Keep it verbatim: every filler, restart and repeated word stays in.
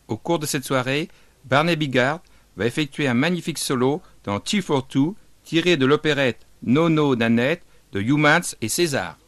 Au cours de cette soirée, Barney Bigard va effectuer un magnifique solo dans Tea for Two, tiré de l'opérette No No Nanette de Youmans et César.